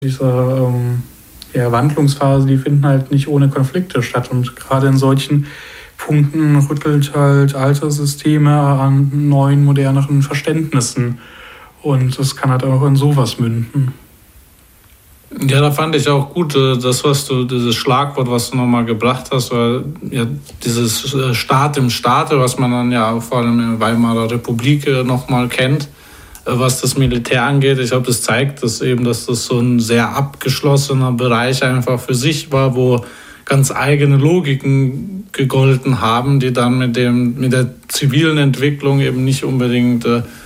Diese Wandlungsphase, die finden halt nicht ohne Konflikte statt. Und gerade in solchen Punkten rüttelt halt alte Systeme an neuen, moderneren Verständnissen. Und das kann halt auch in sowas münden. Ja, da fand ich auch gut, dieses Schlagwort, was du nochmal gebracht hast, war ja dieses Staat im Staate, was man dann ja vor allem in der Weimarer Republik nochmal kennt, was das Militär angeht. Ich glaube, das zeigt, dass das so ein sehr abgeschlossener Bereich einfach für sich war, wo ganz eigene Logiken gegolten haben, die dann mit der zivilen Entwicklung eben nicht unbedingt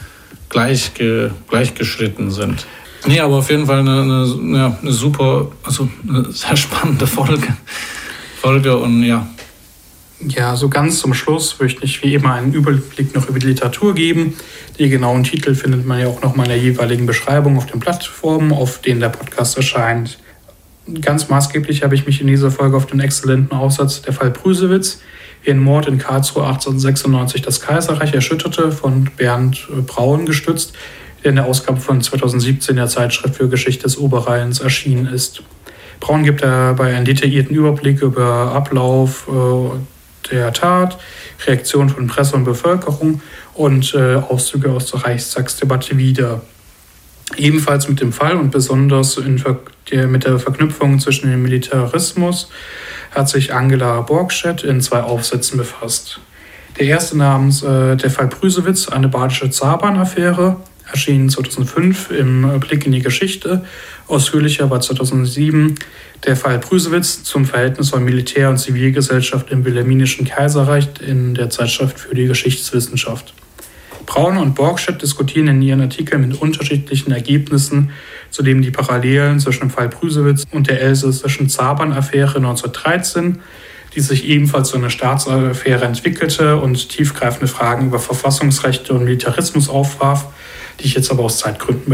gleichgeschritten sind. Nee, aber auf jeden Fall eine super, also eine sehr spannende Folge und ja. Ja, so ganz zum Schluss möchte ich wie immer einen Überblick noch über die Literatur geben. Die genauen Titel findet man ja auch noch mal in der jeweiligen Beschreibung auf den Plattformen, auf denen der Podcast erscheint. Ganz maßgeblich habe ich mich in dieser Folge auf den exzellenten Aufsatz Der Fall Prüsewitz, wie ein Mord in Karlsruhe 1896 das Kaiserreich erschütterte, von Bernd Braun gestützt, der in der Ausgabe von 2017 der Zeitschrift für Geschichte des Oberrheins erschienen ist. Braun gibt dabei einen detaillierten Überblick über Ablauf der Tat, Reaktion von Presse und Bevölkerung und Auszüge aus der Reichstagsdebatte wieder. Ebenfalls mit dem Fall und besonders mit der Verknüpfung zwischen dem Militarismus hat sich Angela Borgstedt in 2 Aufsätzen befasst. Der erste namens Der Fall Prüsewitz, eine badische Zaban-Affäre, erschien 2005 im Blick in die Geschichte. Ausführlicher war 2007 Der Fall Prüsewitz zum Verhältnis von Militär- und Zivilgesellschaft im Wilhelminischen Kaiserreich in der Zeitschrift für die Geschichtswissenschaft. Braun und Borgstedt diskutieren in ihren Artikeln mit unterschiedlichen Ergebnissen, zudem die Parallelen zwischen dem Fall Prüsewitz und der elsässischen Zaban-Affäre 1913, die sich ebenfalls zu einer Staatsaffäre entwickelte und tiefgreifende Fragen über Verfassungsrechte und Militarismus aufwarf, die ich jetzt aber aus Zeitgründen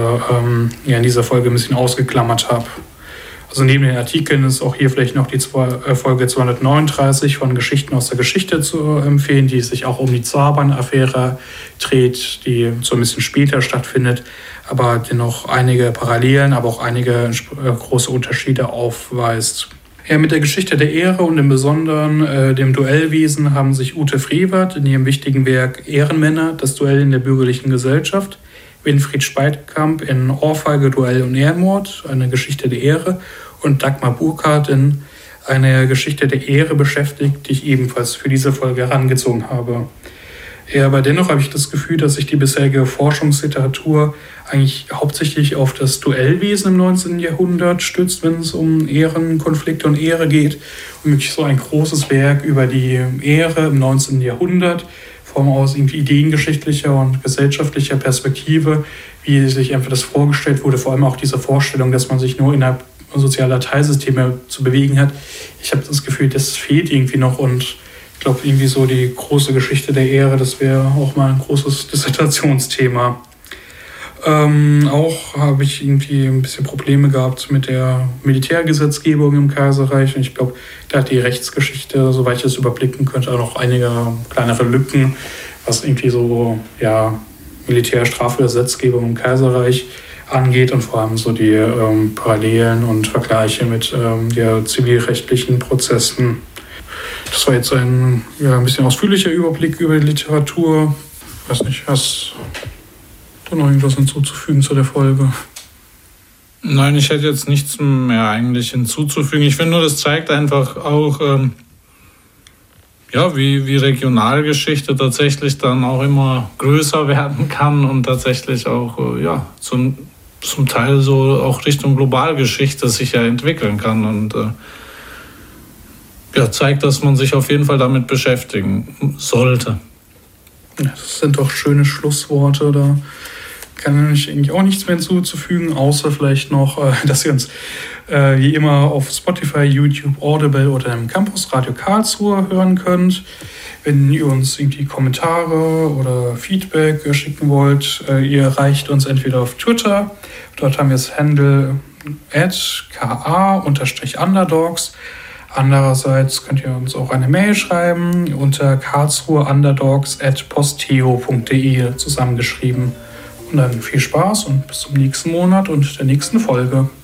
in dieser Folge ein bisschen ausgeklammert habe. Also neben den Artikeln ist auch hier vielleicht noch die Folge 239 von Geschichten aus der Geschichte zu empfehlen, die sich auch um die Zaban-Affäre dreht, die so ein bisschen später stattfindet, aber dennoch einige Parallelen, aber auch einige große Unterschiede aufweist. Ja, mit der Geschichte der Ehre und im Besonderen dem Duellwesen haben sich Ute Frevert in ihrem wichtigen Werk Ehrenmänner, das Duell in der bürgerlichen Gesellschaft, Winfried Speitkamp in Ohrfeige, Duell und Ehrenmord, eine Geschichte der Ehre, und Dagmar Burkhardt in eine Geschichte der Ehre beschäftigt, die ich ebenfalls für diese Folge herangezogen habe. Ja, aber dennoch habe ich das Gefühl, dass sich die bisherige Forschungsliteratur eigentlich hauptsächlich auf das Duellwesen im 19. Jahrhundert stützt, wenn es um Ehrenkonflikte und Ehre geht. Und wirklich so ein großes Werk über die Ehre im 19. Jahrhundert, vor allem aus irgendwie ideengeschichtlicher und gesellschaftlicher Perspektive, wie sich einfach das vorgestellt wurde, vor allem auch diese Vorstellung, dass man sich nur innerhalb sozialer Teilsysteme zu bewegen hat. Ich habe das Gefühl, das fehlt irgendwie noch, und ich glaube, irgendwie so die große Geschichte der Ehre, das wäre auch mal ein großes Dissertationsthema. Auch habe ich irgendwie ein bisschen Probleme gehabt mit der Militärgesetzgebung im Kaiserreich. Und ich glaube, da hat die Rechtsgeschichte, soweit ich das überblicken könnte, auch noch einige kleinere Lücken, was irgendwie so Militärstrafgesetzgebung im Kaiserreich angeht und vor allem so die Parallelen und Vergleiche mit der zivilrechtlichen Prozessen. Das war jetzt ein bisschen ausführlicher Überblick über die Literatur. Ich weiß nicht, hast du noch irgendwas hinzuzufügen zu der Folge? Nein, ich hätte jetzt nichts mehr eigentlich hinzuzufügen. Ich finde nur, das zeigt einfach auch, wie Regionalgeschichte tatsächlich dann auch immer größer werden kann und tatsächlich auch zum Teil so auch Richtung Globalgeschichte sich ja entwickeln kann und zeigt, dass man sich auf jeden Fall damit beschäftigen sollte. Das sind doch schöne Schlussworte. Da kann ich eigentlich auch nichts mehr hinzuzufügen, außer vielleicht noch, dass ihr uns wie immer auf Spotify, YouTube, Audible oder im Campus Radio Karlsruhe hören könnt. Wenn ihr uns irgendwie Kommentare oder Feedback schicken wollt, ihr erreicht uns entweder auf Twitter, dort haben wir das Handle @ka_underdogs. Andererseits könnt ihr uns auch eine Mail schreiben unter karlsruheunderdogs@posteo.de zusammengeschrieben. Und dann viel Spaß und bis zum nächsten Monat und der nächsten Folge.